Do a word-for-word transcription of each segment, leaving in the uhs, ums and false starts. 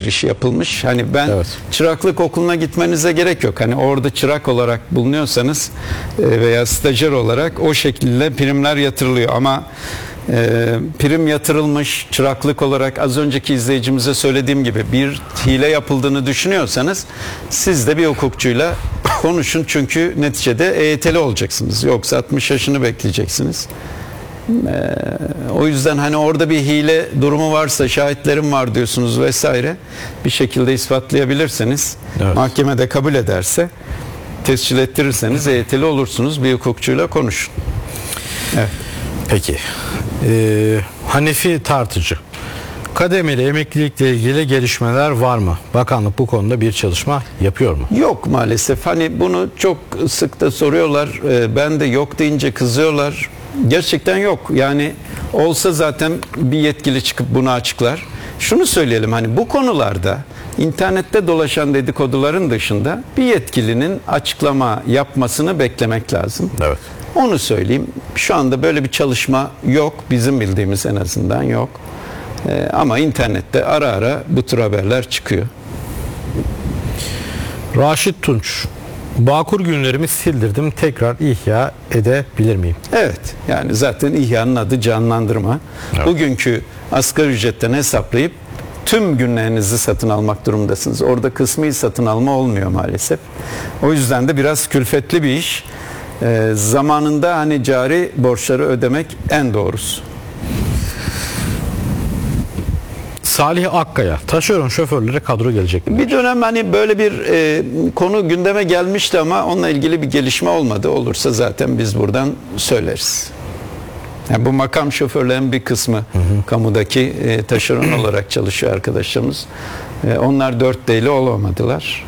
girişi yapılmış. Hani ben evet. çıraklık okuluna gitmenize gerek yok. Hani orada çırak olarak bulunuyorsanız veya stajyer olarak o şekilde primler yatırılıyor. Ama e, prim yatırılmış çıraklık olarak az önceki izleyicimize söylediğim gibi bir hile yapıldığını düşünüyorsanız siz de bir hukukçuyla konuşun. Çünkü neticede E Y T'li olacaksınız. Yoksa altmış yaşını bekleyeceksiniz. Ee, o yüzden hani orada bir hile durumu varsa, şahitlerim var diyorsunuz vesaire, bir şekilde ispatlayabilirseniz, evet. mahkemede kabul ederse, tescil ettirirseniz E Y T'li olursunuz. Bir hukukçuyla konuşun. Evet. Peki. Ee, Hanefi Tartıcı. Kademeli emeklilikle ilgili gelişmeler var mı? Bakanlık bu konuda bir çalışma yapıyor mu? Yok maalesef. Hani bunu çok sık da soruyorlar. Ee, ben de yok deyince kızıyorlar. Gerçekten yok. Yani olsa zaten bir yetkili çıkıp bunu açıklar. Şunu söyleyelim, hani bu konularda internette dolaşan dedikoduların dışında bir yetkilinin açıklama yapmasını beklemek lazım. Evet. Onu söyleyeyim. Şu anda böyle bir çalışma yok. Bizim bildiğimiz en azından yok. Ee, ama internette ara ara bu tür haberler çıkıyor. Raşit Tunç. Bağkur günlerimi sildirdim, tekrar ihya edebilir miyim? Evet, yani zaten ihyanın adı canlandırma. Evet. Bugünkü asgari ücretten hesaplayıp tüm günlerinizi satın almak durumundasınız. Orada kısmi satın alma olmuyor maalesef. O yüzden de biraz külfetli bir iş. Ee, zamanında hani cari borçları ödemek en doğrusu. Salih Akkaya, taşeron şoförlere kadro gelecek mi? Bir dönem hani böyle bir e, konu gündeme gelmişti ama onunla ilgili bir gelişme olmadı. Olursa zaten biz buradan söyleriz. Yani bu makam şoförlerin bir kısmı, hı hı. kamudaki e, taşeron olarak çalışıyor arkadaşlarımız. E, onlar dört D'li olamadılar.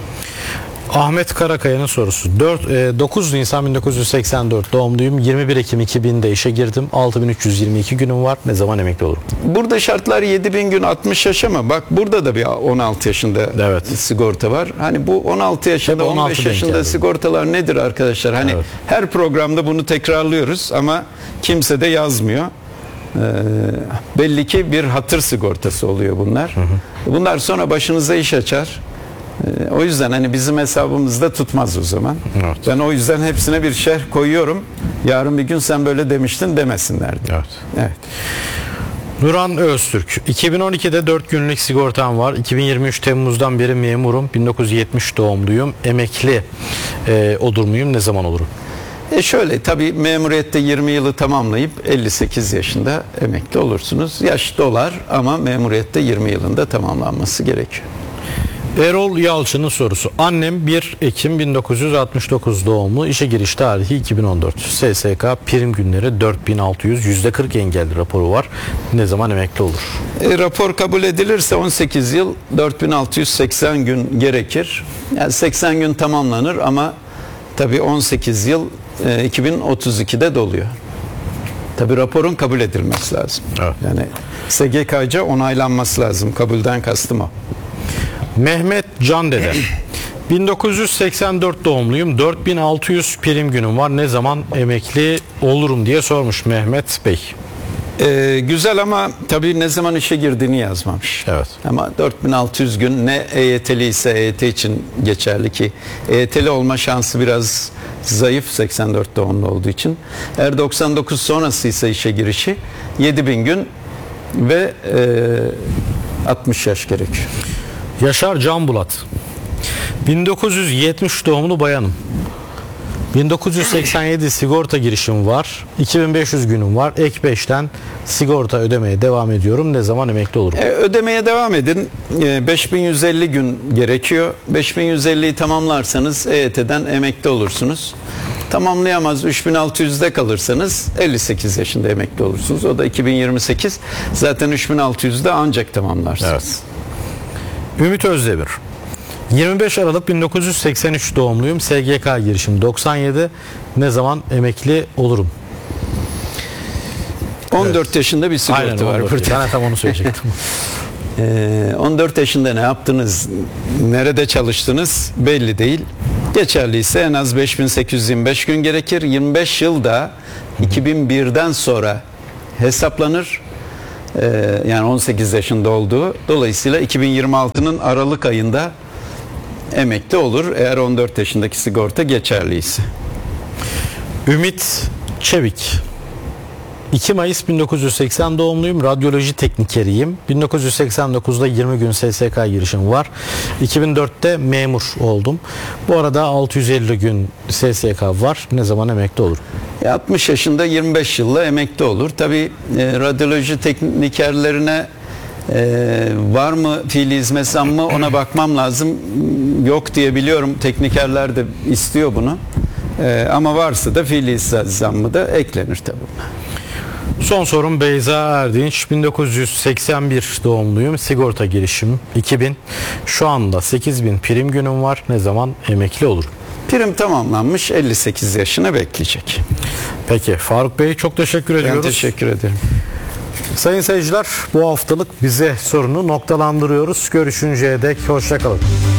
Ahmet Karakaya'nın sorusu. dokuz Nisan bin dokuz yüz seksen dört doğumluyum. yirmi bir Ekim iki binde işe girdim. altı bin üç yüz yirmi iki günüm var. Ne zaman emekli olurum? Burada şartlar yedi bin gün, altmış yaş ama bak burada da bir on altı yaşında evet. sigorta var. Hani bu on altı yaşında, on beş yaşında yani. Sigortalar nedir arkadaşlar? Hani evet. her programda bunu tekrarlıyoruz ama kimse de yazmıyor. Ee, belli ki bir hatır sigortası oluyor bunlar. Hı hı. Bunlar sonra başınıza iş açar. O yüzden hani bizim hesabımızda tutmaz o zaman. Evet. Ben o yüzden hepsine bir şerh koyuyorum. Yarın bir gün sen böyle demiştin demesinler diye. Evet. Evet. Nuran Öztürk. iki bin on ikide dört günlük sigortam var. iki bin yirmi üç Temmuz'dan beri memurum. bin dokuz yüz yetmiş doğumluyum. Emekli e, olur muyum? Ne zaman olurum? E şöyle tabii memuriyette yirmi yılı tamamlayıp elli sekiz yaşında emekli olursunuz. Yaş dolar ama memuriyette yirmi yılında tamamlanması gerekiyor. Erol Yalçın'ın sorusu. Annem bir Ekim bin dokuz yüz altmış dokuz doğumlu, işe giriş tarihi iki bin on dört. S S K prim günleri dört bin altı yüz, yüzde kırk engelli raporu var. Ne zaman emekli olur? E, rapor kabul edilirse on sekiz yıl, dört bin altı yüz seksen gün gerekir. Yani seksen gün tamamlanır ama tabii on sekiz yıl e, iki bin otuz ikide doluyor. Tabii raporun kabul edilmesi lazım. Evet. Yani S G K'ca onaylanması lazım. Kabulden kastım o. Mehmet Candede. bin dokuz yüz seksen dört doğumluyum. dört bin altı yüz prim günüm var. Ne zaman emekli olurum diye sormuş Mehmet Bey. Ee, güzel ama tabii ne zaman işe girdiğini yazmamış. Evet. Ama dört bin altı yüz gün ne E Y T'li ise E Y T için geçerli ki E Y T'li olma şansı biraz zayıf seksen dört doğumlu olduğu için. Eğer doksan dokuz sonrası ise işe girişi yedi bin gün ve e, altmış yaş gerekiyor. Yaşar Canbulat. bin dokuz yüz yetmiş doğumlu bayanım. bin dokuz yüz seksen yedi sigorta girişim var. iki bin beş yüz günüm var. Ek beşten sigorta ödemeye devam ediyorum. Ne zaman emekli olurum? E, ödemeye devam edin. E, beş bin yüz elli gün gerekiyor. beş bin yüz elliyi tamamlarsanız E Y T'den emekli olursunuz. Tamamlayamaz üç bin altı yüzde kalırsanız elli sekiz yaşında emekli olursunuz. O da iki bin yirmi sekiz. Zaten üç bin altı yüzde ancak tamamlarsınız. Evet. Ümit Özdemir. yirmi beş Aralık bin dokuz yüz seksen üç doğumluyum. S G K girişim doksan yedi. Ne zaman emekli olurum? on dört evet. yaşında bir sigorta Aynen, var burada. Ben tam onu söyleyecektim. ee, on dört yaşında ne yaptınız? Nerede çalıştınız? Belli değil. Geçerliyse en az beş bin sekiz yüz yirmi beş gün gerekir. yirmi beş yılda iki bin birden sonra hesaplanır. Ee, yani on sekiz yaşında olduğu. Dolayısıyla iki bin yirmi altının Aralık ayında emekli olur eğer on dört yaşındaki sigorta geçerliyse. Ümit Çevik. iki Mayıs bin dokuz yüz seksen doğumluyum. Radyoloji teknikeriyim. bin dokuz yüz seksen dokuzda yirmi gün S S K girişim var. iki bin dörtte memur oldum. Bu arada altı yüz elli gün S S K var. Ne zaman emekli olur? altmış yaşında yirmi beş yılla emekli olur. Tabii e, radyoloji teknikerlerine e, var mı fiili hizmet zammı ona bakmam lazım. Yok diye biliyorum. Teknikerler de istiyor bunu. E, ama varsa da fiili hizmet zammı da eklenir tabii. Son sorum Beyza Erdinç. bin dokuz yüz seksen bir doğumluyum. Sigorta girişim iki bin. Şu anda sekiz bin prim günüm var. Ne zaman emekli olur? Prim tamamlanmış, elli sekiz yaşına bekleyecek. Peki Faruk Bey çok teşekkür Ben ediyoruz. teşekkür ederim. Sayın seyirciler, bu haftalık bize sorunu noktalandırıyoruz. Görüşünceye dek hoşça kalın.